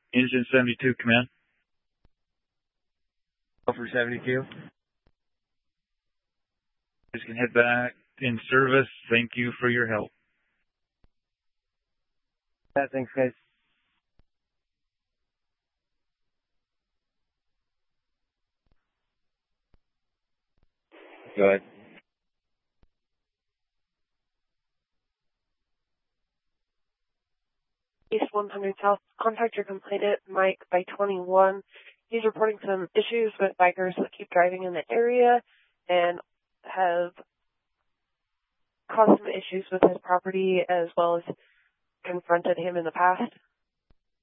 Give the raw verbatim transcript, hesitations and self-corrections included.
Engine seventy-two, command. For seventy-two. Just can head back in service. Thank you for your help. Yeah, thanks, guys. Go ahead. East one hundred South, contact your complainant, Mike, by twenty-one. He's reporting some issues with bikers that keep driving in the area and have caused some issues with his property as well as confronted him in the past.